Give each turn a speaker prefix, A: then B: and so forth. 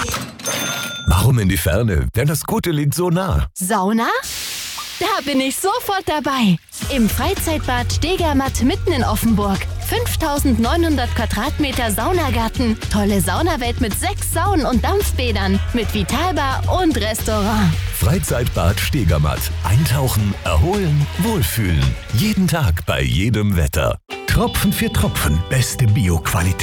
A: Warum in die Ferne? Denn das Gute liegt so nah.
B: Sauna? Da bin ich sofort dabei. Im Freizeitbad Stegermatt mitten in Offenburg. 5.900 Quadratmeter Saunagarten. Tolle Saunawelt mit 6 Saunen und Dampfbädern. Mit Vitalbar und Restaurant.
A: Freizeitbad Stegermatt. Eintauchen, erholen, wohlfühlen. Jeden Tag bei jedem Wetter.
C: Tropfen für Tropfen. Beste Bioqualität.